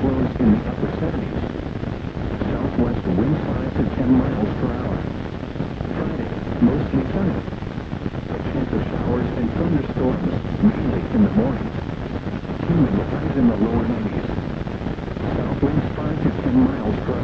lows in the upper 70s. Southwest winds 5 to 10 miles per hour. Friday, mostly sunny. A chance of showers and thunderstorms, mainly in the morning. Humid highs in the lower 90s. South winds 5 to 10 miles per hour.